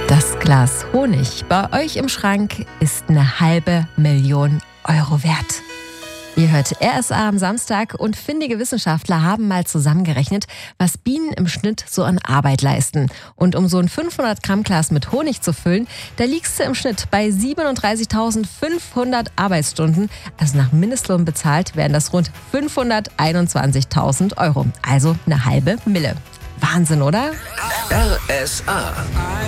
Das Glas Honig bei euch im Schrank ist 500.000 Euro wert. Ihr hört RSA am Samstag und findige Wissenschaftler haben mal zusammengerechnet, was Bienen im Schnitt so an Arbeit leisten. Und um so ein 500 Gramm Glas mit Honig zu füllen, da liegst du im Schnitt bei 37.500 Arbeitsstunden. Also nach Mindestlohn bezahlt wären das rund 521.000 Euro. Also 500.000. Wahnsinn, oder? RSA.